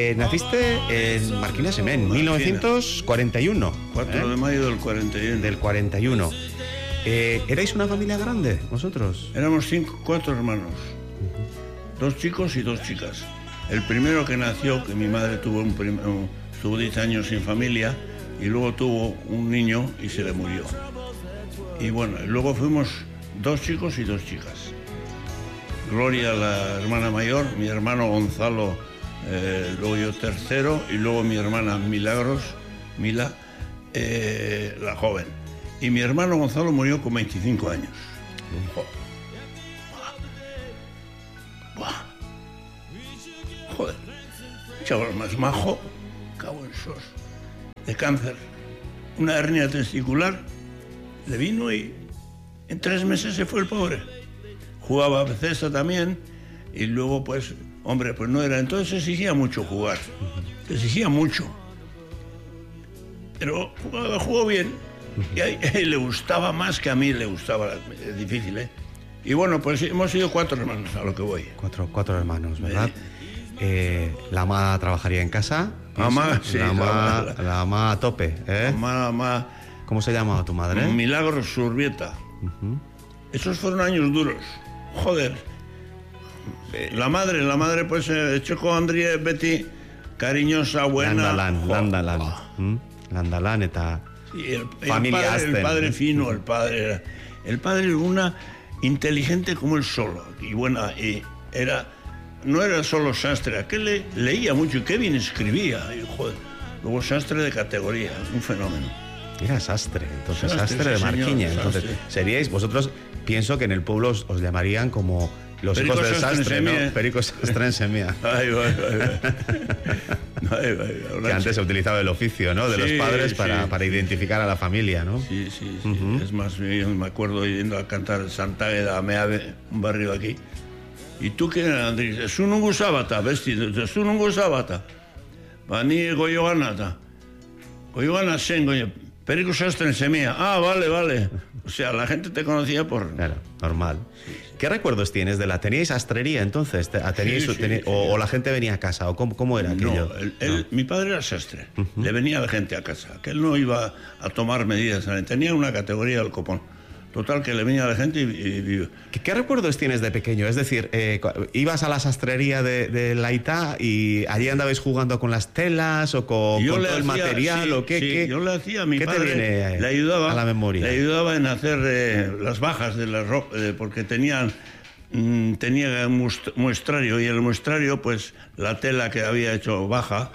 Naciste en Marquina Semén, 1941. 4 de mayo del 41. Del 41. ¿Erais una familia grande, vosotros? Éramos 4 hermanos. 2 chicos y 2 chicas. El primero que nació, que mi madre estuvo 10 años sin familia, y luego tuvo un niño y se le murió. Y bueno, luego fuimos 2 chicos y 2 chicas. Gloria, la hermana mayor, mi hermano Gonzalo, luego yo tercero, y luego mi hermana Milagros, Mila, la joven. Y mi hermano Gonzalo murió con 25 años. Buah. Joder, chaval más majo, cago en sos, de cáncer, una hernia testicular, le vino y en 3 meses se fue el pobre. Jugaba a cesta también y luego pues, hombre, pues no era, entonces se exigía mucho jugar, se exigía mucho, pero jugó bien y a él le gustaba más que a mí le gustaba, es difícil, ¿eh? Y bueno, pues hemos sido 4 hermanos, a lo que voy. 4 hermanos, ¿verdad? La ama trabajaría en casa. Mamá, sí. La ama a tope, ¿eh? Mamá. ¿Cómo se llamaba tu madre? Milagros Surbieta. Esos fueron años duros. Joder. La madre pues Choco Andría Betty, cariñosa, buena. Landalan eta familia el padre fino, el padre era una inteligente como él solo y buena, y no era solo sastre, aquel leía mucho y qué bien escribía, y, joder, luego sastre de categoría, un fenómeno. Era sastre, entonces sastre de Marquiña. Señor, entonces sastre. Seríais vosotros, pienso que en el pueblo os llamarían como los Perico hijos del Sastre sastre, en ¿no? Semilla. Perico Sastre en Semilla. Que antes se utilizaba el oficio, ¿no? De los padres para identificar a la familia, ¿no? Sí. Es más, yo me acuerdo yendo a cantar Santa Águeda, Meave, un barrio aquí. ¿Y tú quién eres, Andrés? Es un ungu sábata, vestido, es un ungu sábata. Vani goyoganata. Goyogana sen, Perico Sastre en Semilla. Ah, vale. O sea, la gente te conocía por... Claro, normal. ¿Qué recuerdos tienes de la... ¿Teníais sastrería entonces? ¿O la gente venía a casa? ¿O cómo era aquello? No, mi padre era sastre. Le venía la gente a casa. Que él no iba a tomar medidas. Tenía una categoría del copón. Total, que le venía la gente y... ¿Qué recuerdos tienes de pequeño? Es decir, ¿ibas a la sastrería de Laitá y allí andabais jugando con las telas o con todo el material? Sí, ¿o qué, yo le hacía a mi padre. ¿Qué te viene le ayudaba, a la memoria? Le ayudaba en hacer las bajas de la ropa, porque tenía muestrario, y el muestrario, pues la tela que había hecho baja,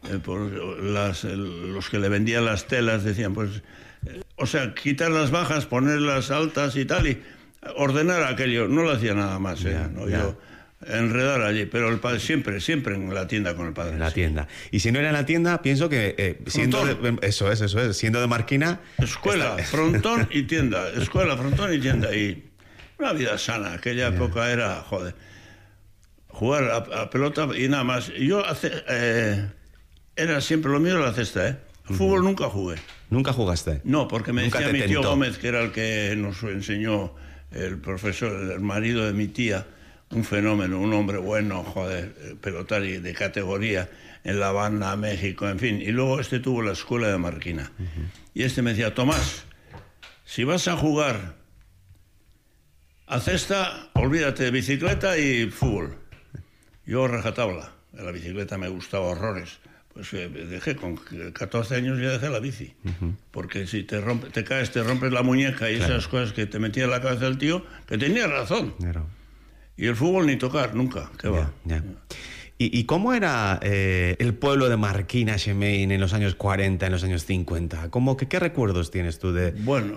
los que le vendían las telas decían, pues... O sea, quitar las bajas, poner las altas y tal, y ordenar aquello. No lo hacía nada más, yo enredar allí, pero el padre siempre en la tienda con el padre. En la tienda. Y si no era en la tienda, pienso que siendo eso es, siendo de Marquina... Escuela, frontón y tienda. Escuela, frontón y tienda. Y una vida sana. Aquella época era, joder, jugar a pelota y nada más. Yo era siempre lo mío, la cesta, ¿eh? Fútbol nunca jugué. ¿Nunca jugaste? No, porque me ¿Nunca decía mi tío tentó? Gómez, que era el que nos enseñó, el profesor, el marido de mi tía, un fenómeno, un hombre bueno, joder, pelotari de categoría, en La Habana, México, en fin. Y luego tuvo la escuela de Marquina. Y me decía, Tomás, si vas a jugar a cesta, olvídate de bicicleta y fútbol. Yo rajatabla, la bicicleta me gustaba horrores. Pues dejé, con 14 años ya dejé la bici. Porque si te caes, te rompes la muñeca y esas cosas que te metía en la cabeza el tío, que tenía razón. Claro. Y el fútbol ni tocar, nunca. ¿Qué va? ¿Y cómo era el pueblo de Marquina Semén en los años 40, en los años 50? ¿Qué recuerdos tienes tú de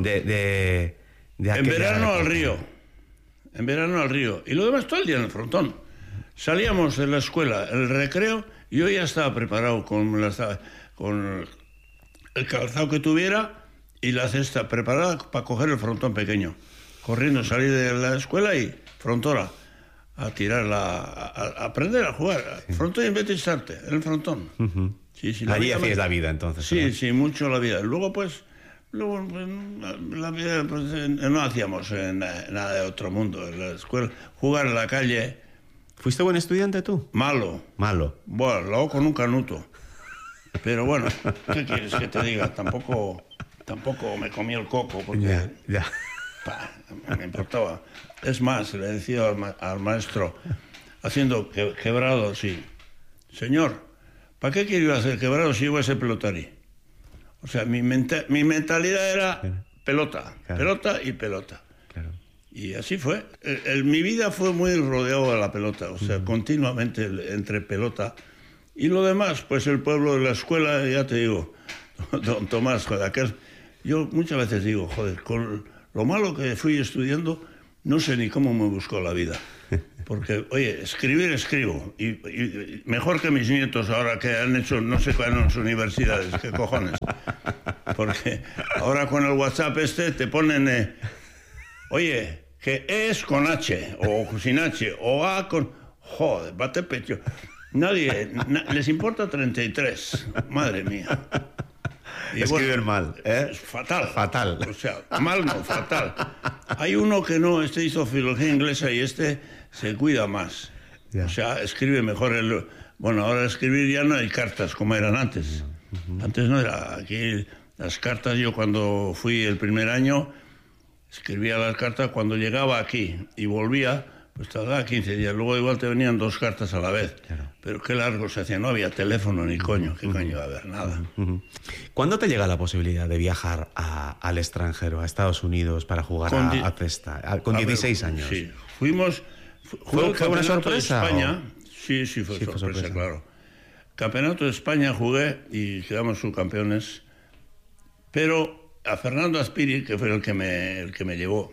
en verano al río. En verano al río. Y lo demás todo el día en el frontón. Salíamos de la escuela, el recreo, y yo ya estaba preparado con el calzado que tuviera y la cesta preparada para coger el frontón pequeño. Corriendo, salir de la escuela y frontora, a aprender a jugar. Frontón en vez de echarte, en el frontón. Allí hacías la vida, entonces. Sí, mucho la vida. Luego, pues, la vida, pues, no hacíamos nada de otro mundo. En la escuela, jugar en la calle... ¿Fuiste buen estudiante tú? Malo. Malo. Bueno, luego con un canuto. Pero bueno, ¿qué quieres que te diga? Tampoco me comí el coco porque Ya. me importaba. Es más, le decía al maestro, haciendo quebrados, sí, señor, ¿para qué quiero hacer quebrados si iba a ser pelotarí? O sea, mi mentalidad era pelota, pelota y pelota. Claro. Y así fue. Mi vida fue muy rodeado de la pelota, o sea, continuamente entre pelota y lo demás, pues el pueblo de la escuela, ya te digo, don Tomás, joder, yo muchas veces digo, joder, con lo malo que fui estudiando, no sé ni cómo me buscó la vida. Porque, oye, escribo. Y mejor que mis nietos ahora que han hecho no sé cuáles universidades, qué cojones. Porque ahora con el WhatsApp te ponen, oye, que es con H, o sin H, o A con... Joder, bate pecho. Nadie, les importa 33, madre mía. Y escriben mal, ¿eh? Es fatal. Fatal. O sea, mal no, fatal. Hay uno que no, hizo filología inglesa y se cuida más. Ya. O sea, escribe mejor. Bueno, ahora escribir ya no hay cartas como eran antes. Antes no era. Aquí las cartas, yo cuando fui el primer año, escribía las cartas cuando llegaba aquí y volvía, pues tardaba 15 días. Luego igual te venían 2 cartas a la vez. Claro. Pero qué largo se hacía. No había teléfono ni coño. ¿Qué coño iba a haber? Nada. ¿Cuándo te llega la posibilidad de viajar al extranjero, a Estados Unidos, para jugar a cesta? Con 16 años. Sí. Fuimos... ¿Fue una sorpresa? De España. Sí, fue sorpresa, claro. Campeonato de España jugué y quedamos subcampeones. Pero a Fernando Aspiri, que fue el que me llevó,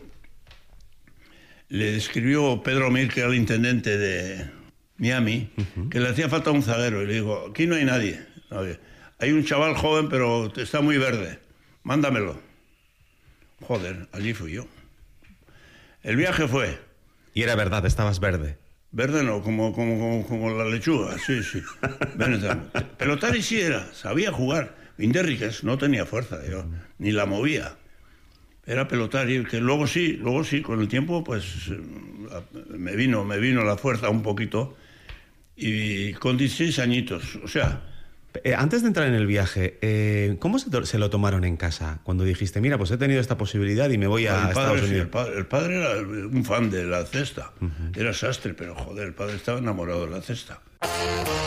le escribió Pedro Mir, que era el intendente de Miami, que le hacía falta un zaguero. Y le digo, aquí no hay nadie. Hay un chaval joven, pero está muy verde. Mándamelo. Joder, allí fui yo. El viaje fue... Y era verdad, estabas verde. Verde no, como la lechuga, sí. Pelotari sí era, sabía jugar. Vinderriques no tenía fuerza, yo ni la movía. Era pelotari, que luego sí, con el tiempo, pues me vino la fuerza un poquito. Y con 16 añitos, o sea... Antes de entrar en el viaje, ¿cómo se lo tomaron en casa? Cuando dijiste, mira, pues he tenido esta posibilidad y me voy a Estados Unidos. El padre era un fan de la cesta. Era sastre, pero joder, el padre estaba enamorado de la cesta.